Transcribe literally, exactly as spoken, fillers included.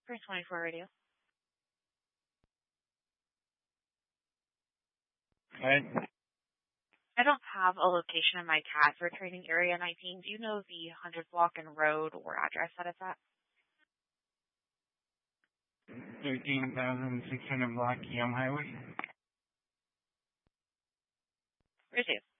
For twenty-four radio. Right. I don't have a location in my C A D for training area nineteen. Do you know the one hundred block and road or address that it's at? thirteen thousand six hundred block Yum Highway. Where's it?